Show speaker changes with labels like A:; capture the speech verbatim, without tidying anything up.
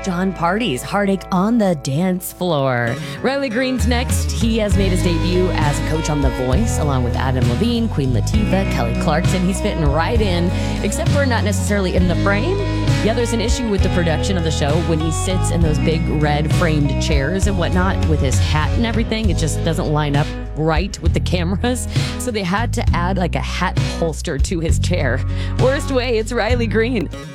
A: John Party's Heartache on the Dance Floor. Riley Green's next. He has made his debut as a coach on The Voice, along with Adam Levine, Queen Latifah, Kelly Clarkson. He's fitting right in, except for not necessarily in the frame. Yeah, there's an issue with the production of the show when he sits in those big red framed chairs and whatnot with his hat and everything. It just doesn't line up right with the cameras. So they had to add like a hat holster to his chair. Worst way, it's Riley Green.